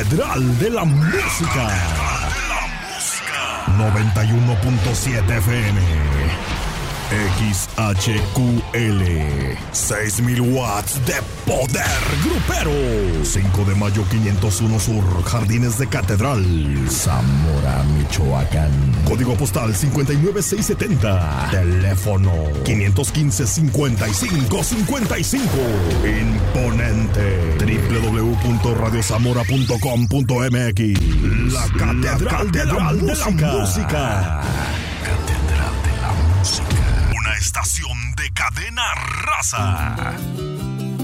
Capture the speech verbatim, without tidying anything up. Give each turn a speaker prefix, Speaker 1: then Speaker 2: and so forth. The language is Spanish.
Speaker 1: Catedral de la Música. noventa y uno punto siete F M. X H Q L. seis mil watts de poder grupero. cinco de mayo quinientos uno Sur, Jardines de Catedral, Zamora, Michoacán. Código postal cincuenta y nueve seiscientos setenta. Teléfono quinientos quince, cincuenta y cinco cincuenta y cinco. Imponente. doble u doble u doble u punto radio zamora punto com punto m x. La Catedral, La Catedral de, la, de, la, de la Música. Catedral de la Música. Una estación de Cadena Raza.